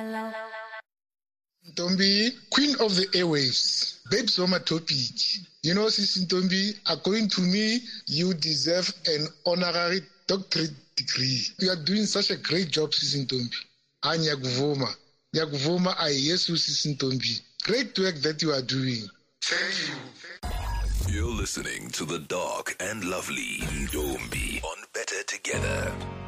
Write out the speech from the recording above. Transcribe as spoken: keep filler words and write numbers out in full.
Ntombi, queen of the airwaves, babes on my topic. You know, Sisi Ntombi, according to me, you deserve an honorary doctorate degree. You are doing such a great job, Sisi Ntombi. Anyakuvuma. Nyakuvuma ayesu Sisi Ntombi. Great work that you are doing. Thank you. You're listening to the dark and lovely Ntombi on Better Together.